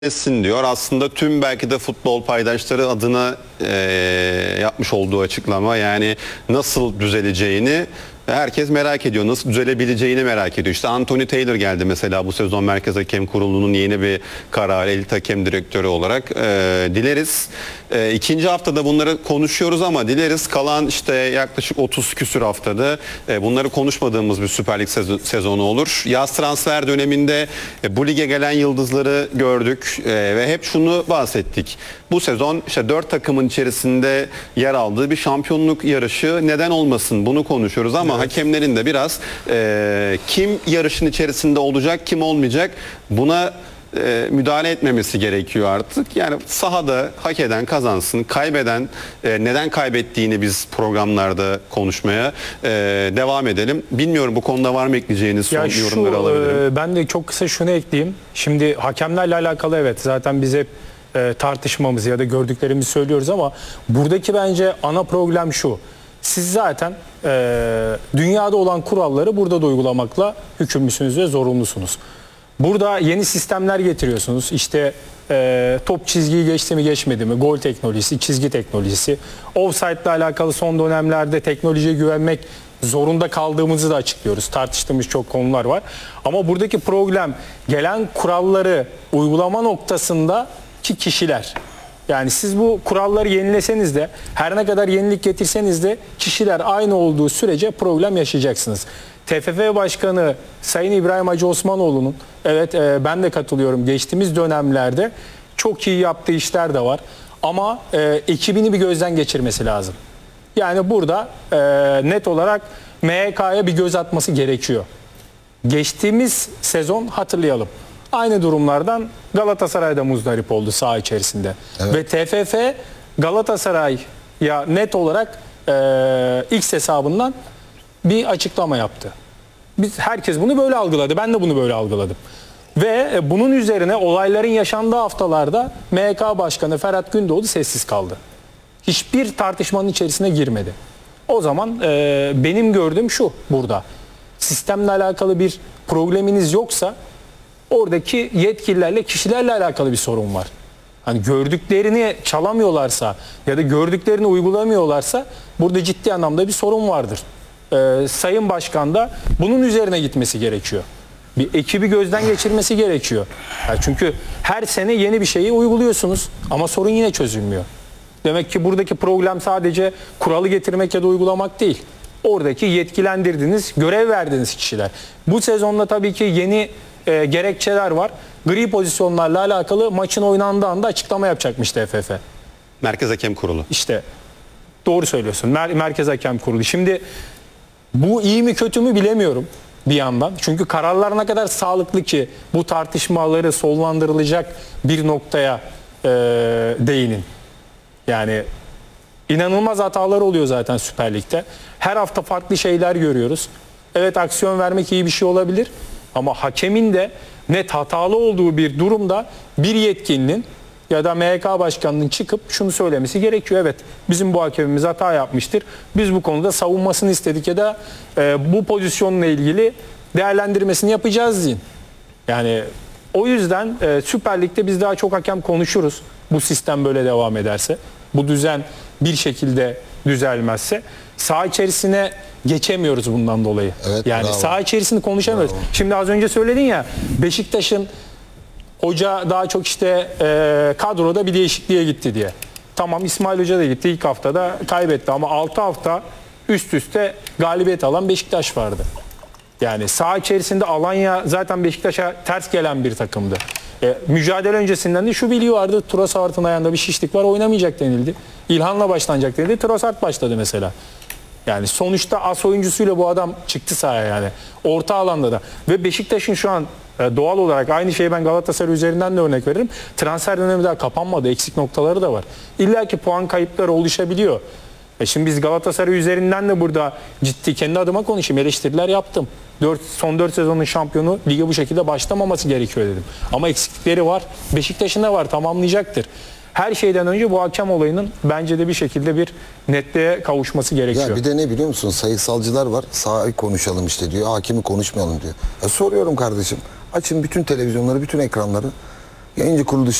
etsin diyor. Aslında tüm belki de futbol paydaşları adına yapmış olduğu açıklama, yani nasıl düzeleceğini herkes merak ediyor. Nasıl düzelebileceğini merak ediyor. İşte Anthony Taylor geldi mesela bu sezon Merkez Hakem Kurulu'nun yeni bir kararı, elit hakem direktörü olarak. Dileriz ikinci haftada bunları konuşuyoruz ama dileriz kalan işte yaklaşık 30 küsür haftada bunları konuşmadığımız bir Süper Lig sezonu olur. Yaz transfer döneminde bu lige gelen yıldızları gördük ve hep şunu bahsettik. Bu sezon işte 4 takımın içerisinde yer aldığı bir şampiyonluk yarışı neden olmasın, bunu konuşuyoruz ama evet, hakemlerin de biraz kim yarışın içerisinde olacak, kim olmayacak, buna müdahale etmemesi gerekiyor artık. Yani sahada hak eden kazansın, kaybeden neden kaybettiğini biz programlarda konuşmaya devam edelim. Bilmiyorum, bu konuda var mı ekleyeceğiniz son yorumları alabilirim. Ben de çok kısa şunu ekleyeyim. Şimdi hakemlerle alakalı evet zaten biz hep tartışmamızı ya da gördüklerimizi söylüyoruz ama buradaki bence ana problem şu. Siz zaten dünyada olan kuralları burada da uygulamakla yükümlüsünüz ve zorunlusunuz. Burada yeni sistemler getiriyorsunuz. İşte top çizgiyi geçti mi geçmedi mi? Gol teknolojisi, çizgi teknolojisi. Offside ile alakalı son dönemlerde teknolojiye güvenmek zorunda kaldığımızı da açıklıyoruz. Tartıştığımız çok konular var. Ama buradaki problem gelen kuralları uygulama noktasındaki kişiler. Yani siz bu kuralları yenileseniz de, her ne kadar yenilik getirseniz de kişiler aynı olduğu sürece problem yaşayacaksınız. TFF Başkanı Sayın İbrahim Hacı Osmanoğlu'nun, evet ben de katılıyorum, geçtiğimiz dönemlerde çok iyi yaptığı işler de var. Ama ekibini bir gözden geçirmesi lazım. Yani burada net olarak MHK'ya bir göz atması gerekiyor. Geçtiğimiz sezon hatırlayalım. Aynı durumlardan Galatasaray'da muzdarip oldu saha içerisinde. Evet. Ve TFF Galatasaray'a net olarak X hesabından bir açıklama yaptı. Herkes bunu böyle algıladı. Ben de bunu böyle algıladım. Ve bunun üzerine olayların yaşandığı haftalarda MHK Başkanı Ferhat Gündoğdu sessiz kaldı. Hiçbir tartışmanın içerisine girmedi. O zaman benim gördüğüm şu burada. Sistemle alakalı bir probleminiz yoksa oradaki yetkililerle, kişilerle alakalı bir sorun var. Hani gördüklerini çalamıyorlarsa ya da gördüklerini uygulamıyorlarsa burada ciddi anlamda bir sorun vardır. Sayın Başkan da bunun üzerine gitmesi gerekiyor. Bir ekibi gözden geçirmesi gerekiyor. Yani çünkü her sene yeni bir şeyi uyguluyorsunuz ama sorun yine çözülmüyor. Demek ki buradaki problem sadece kuralı getirmek ya da uygulamak değil. Oradaki yetkilendirdiğiniz, görev verdiğiniz kişiler. Bu sezonda tabii ki yeni gerekçeler var. Gri pozisyonlarla alakalı maçın oynandığı anda açıklama yapacakmış TFF. Merkez Hakem Kurulu. İşte doğru söylüyorsun. Merkez Hakem Kurulu. Şimdi bu iyi mi kötü mü bilemiyorum bir yandan. Çünkü kararlar ne kadar sağlıklı ki bu tartışmaları sonlandırılacak bir noktaya değinin. Yani inanılmaz hatalar oluyor zaten Süper Lig'de. Her hafta farklı şeyler görüyoruz. Evet, aksiyon vermek iyi bir şey olabilir. Ama hakemin de net hatalı olduğu bir durumda bir yetkilinin ya da MHK Başkanı'nın çıkıp şunu söylemesi gerekiyor. Evet, bizim bu hakemimiz hata yapmıştır. Biz bu konuda savunmasını istedik ya da bu pozisyonla ilgili değerlendirmesini yapacağız deyin. Yani o yüzden Süper Lig'de biz daha çok hakem konuşuruz. Bu sistem böyle devam ederse, bu düzen bir şekilde düzelmezse saha içerisine geçemiyoruz bundan dolayı. Evet, yani bravo, saha içerisini konuşamıyoruz. Bravo. Şimdi az önce söyledin ya, Beşiktaş'ın hoca daha çok işte kadroda bir değişikliğe gitti diye. Tamam, İsmail Hoca da gitti, ilk haftada kaybetti ama 6 hafta üst üste galibiyet alan Beşiktaş vardı. Yani saha içerisinde Alanya zaten Beşiktaş'a ters gelen bir takımdı. Mücadele öncesinden de şu bilgi vardı: Trossard'ın ayağında bir şişlik var, oynamayacak denildi. İlhan'la başlanacak denildi, Trossard başladı mesela. Yani sonuçta as oyuncusuyla bu adam çıktı sahaya yani. Orta alanda da. Ve Beşiktaş'ın şu an doğal olarak, aynı şeyi ben Galatasaray üzerinden de örnek veririm, transfer dönemi daha kapanmadı. Eksik noktaları da var. İlla ki puan kayıpları oluşabiliyor. Şimdi biz Galatasaray üzerinden de burada ciddi, kendi adıma konuşayım, eleştiriler yaptım. Son 4 sezonun şampiyonu lige bu şekilde başlamaması gerekiyor dedim. Ama eksiklikleri var. Beşiktaş'ın da var, tamamlayacaktır. Her şeyden önce bu hakem olayının bence de bir şekilde bir netliğe kavuşması gerekiyor. Ya bir de ne biliyor musun? Sayısalcılar var. Sahayı konuşalım işte diyor. Hakimi konuşmayalım diyor. Soruyorum kardeşim. Açın bütün televizyonları, bütün ekranları. Yayıncı kuruluş